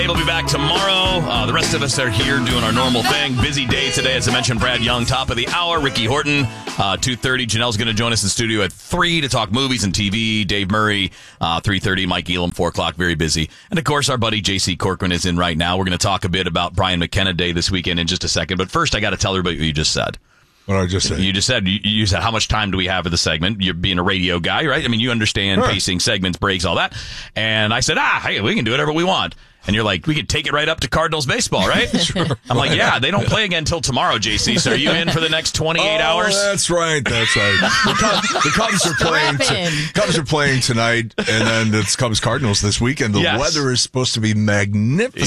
We'll be back tomorrow. The rest of us are here doing our normal thing. Busy day today. As I mentioned, Brad Young, top of the hour. Ricky Horton, 2:30. Janelle's going to join us in studio at 3 to talk movies and TV. Dave Murray, 3:30. Mike Elam, 4 o'clock. Very busy. And, of course, our buddy J.C. Corcoran is in right now. We're going to talk a bit about Brian McKenna Day this weekend in just a second. But first, I got to tell everybody what you just said. What I just said? You said, how much time do we have for the segment? You're being a radio guy, right? I mean, you understand pacing, segments, breaks, all that. And I said, hey, we can do whatever we want. And you're like, we could take it right up to Cardinals baseball, right? Sure. I'm like, yeah, they don't play again until tomorrow, JC. So are you in for the next 28 hours? That's right. The Cubs are playing tonight, and then it's Cubs Cardinals this weekend. The weather is supposed to be magnificent.